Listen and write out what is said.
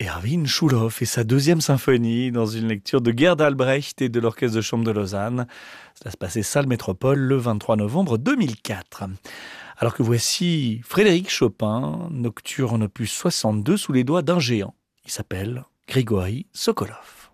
Erwin Schulhoff et sa deuxième symphonie dans une lecture de Gerd Albrecht et de l'Orchestre de chambre de Lausanne. Cela se passait Salle Métropole le 23 novembre 2004. Alors que voici Frédéric Chopin, Nocturne opus 62 sous les doigts d'un géant. Il s'appelle Grigory Sokolov.